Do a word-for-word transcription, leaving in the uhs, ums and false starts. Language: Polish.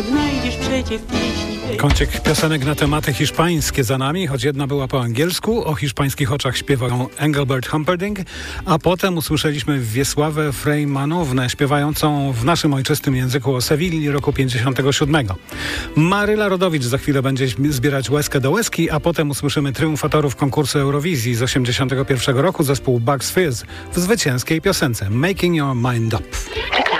Znajdziesz przecie w pieśni. Kącik piosenek na tematy hiszpańskie za nami, choć jedna była po angielsku. O hiszpańskich oczach śpiewał Engelbert Humperdinck, a potem usłyszeliśmy Wiesławę Frejmanownę śpiewającą w naszym ojczystym języku o Sewilli roku pięćdziesiątego siódmego. Maryla Rodowicz za chwilę będzie zbierać łezkę do łezki, a potem usłyszymy triumfatorów konkursu Eurowizji z osiemdziesiątego pierwszego roku, zespół Bugs Fizz w zwycięskiej piosence Making Your Mind Up.